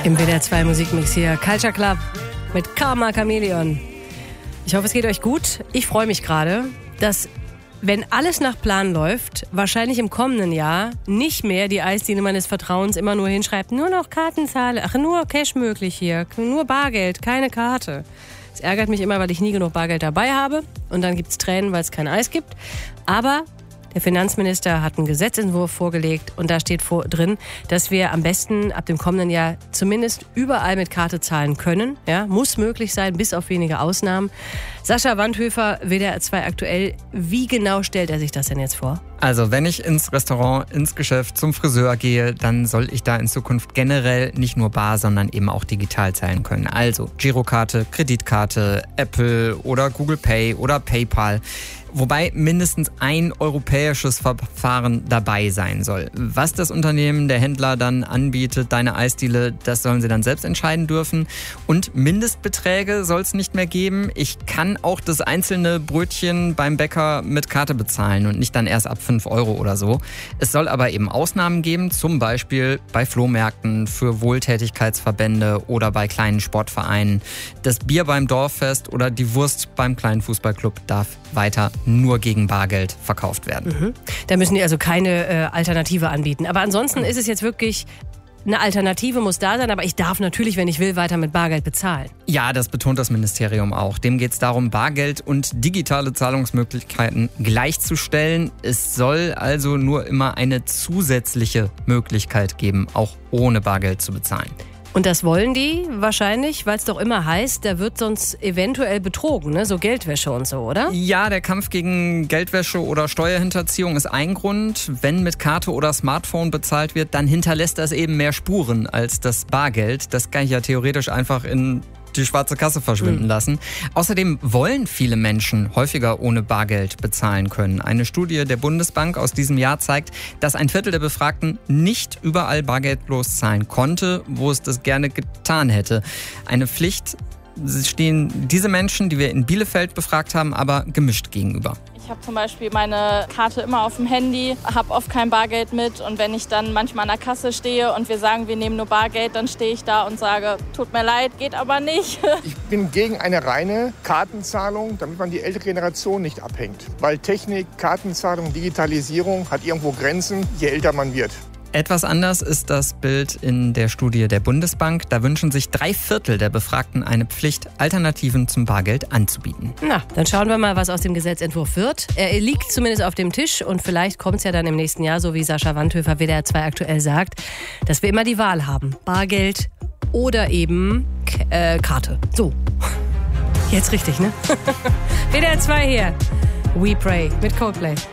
Im WDR 2 Musikmix hier, Culture Club mit Karma Chameleon. Ich hoffe, es geht euch gut. Ich freue mich gerade, dass, wenn alles nach Plan läuft, wahrscheinlich im kommenden Jahr nicht mehr die Eisdiele meines Vertrauens immer nur hinschreibt, nur noch Kartenzahle, nur Cash möglich hier, nur Bargeld, keine Karte. Es ärgert mich immer, weil ich nie genug Bargeld dabei habe und dann gibt's Tränen, weil es kein Eis gibt. Aber der Finanzminister hat einen Gesetzentwurf vorgelegt und da steht drin, dass wir am besten ab dem kommenden Jahr zumindest überall mit Karte zahlen können. Ja, muss möglich sein, bis auf wenige Ausnahmen. Sascha Wandhöfer, WDR 2 aktuell. Wie genau stellt er sich das denn jetzt vor? Also wenn ich ins Restaurant, ins Geschäft, zum Friseur gehe, dann soll ich da in Zukunft generell nicht nur bar, sondern eben auch digital zahlen können. Also Girokarte, Kreditkarte, Apple oder Google Pay oder PayPal. Wobei mindestens ein europäisches Verfahren dabei sein soll. Was das Unternehmen, der Händler dann anbietet, deine Eisdiele, das sollen sie dann selbst entscheiden dürfen. Und Mindestbeträge soll es nicht mehr geben. Ich kann auch das einzelne Brötchen beim Bäcker mit Karte bezahlen und nicht dann erst ab 5 Euro oder so. Es soll aber eben Ausnahmen geben, zum Beispiel bei Flohmärkten, für Wohltätigkeitsverbände oder bei kleinen Sportvereinen. Das Bier beim Dorffest oder die Wurst beim kleinen Fußballclub darf weiter nur gegen Bargeld verkauft werden. Mhm. Da müssen die also keine Alternative anbieten. Aber ansonsten ist es jetzt wirklich, eine Alternative muss da sein, aber ich darf natürlich, wenn ich will, weiter mit Bargeld bezahlen. Ja, das betont das Ministerium auch. Dem geht es darum, Bargeld und digitale Zahlungsmöglichkeiten gleichzustellen. Es soll also nur immer eine zusätzliche Möglichkeit geben, auch ohne Bargeld zu bezahlen. Und das wollen die wahrscheinlich, weil es doch immer heißt, da wird sonst eventuell betrogen, ne? So Geldwäsche und so, oder? Ja, der Kampf gegen Geldwäsche oder Steuerhinterziehung ist ein Grund. Wenn mit Karte oder Smartphone bezahlt wird, dann hinterlässt das eben mehr Spuren als das Bargeld. Das kann ich ja theoretisch einfach in die schwarze Kasse verschwinden lassen. Außerdem wollen viele Menschen häufiger ohne Bargeld bezahlen können. Eine Studie der Bundesbank aus diesem Jahr zeigt, dass ein Viertel der Befragten nicht überall bargeldlos zahlen konnte, wo es das gerne getan hätte. Eine Pflicht stehen diese Menschen, die wir in Bielefeld befragt haben, aber gemischt gegenüber. Ich habe zum Beispiel meine Karte immer auf dem Handy, habe oft kein Bargeld mit und wenn ich dann manchmal an der Kasse stehe und wir sagen, wir nehmen nur Bargeld, dann stehe ich da und sage, tut mir leid, geht aber nicht. Ich bin gegen eine reine Kartenzahlung, damit man die ältere Generation nicht abhängt. Weil Technik, Kartenzahlung, Digitalisierung hat irgendwo Grenzen, je älter man wird. Etwas anders ist das Bild in der Studie der Bundesbank. Da wünschen sich 3/4 der Befragten eine Pflicht, Alternativen zum Bargeld anzubieten. Na, dann schauen wir mal, was aus dem Gesetzentwurf wird. Er liegt zumindest auf dem Tisch und vielleicht kommt es ja dann im nächsten Jahr, so wie Sascha Wandhöfer WDR 2 aktuell sagt, dass wir immer die Wahl haben. Bargeld oder eben Karte. So, jetzt richtig, ne? WDR 2 hier. We Pray mit Coldplay.